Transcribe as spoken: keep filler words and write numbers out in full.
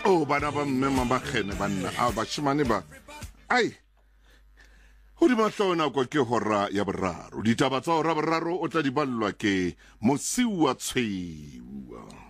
Oh, bana ba mme mabakgene banna a bashimane ba. Ai. Ho di mahlona kwa ke hora ya boraro. Ditaba tsa hora boraro o tla di ballwa ke Mosiuwa Tshweu.